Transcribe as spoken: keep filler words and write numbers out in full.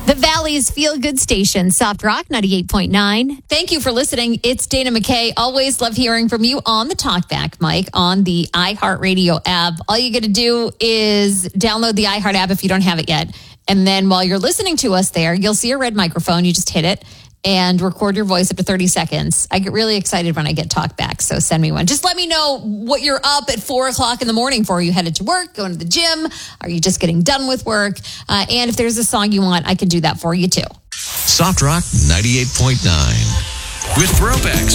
The Valley's Feel Good Station, Soft Rock ninety-eight point nine. Thank you for listening. It's Dana McKay. Always love hearing from you on the Talkback mic on the iHeartRadio app. All you got to do is download the iHeart app if you don't have it yet. And then while you're listening to us there, you'll see a red microphone. You just hit it and record your voice up to thirty seconds. I get really excited when I get Talkback, so send me one. Just let me know what you're up at four o'clock in the morning for. Are you headed to work, going to the gym? Are you just getting done with work? Uh, and if there's a song you want, I can do that for you too. Soft Rock ninety-eight point nine with throwbacks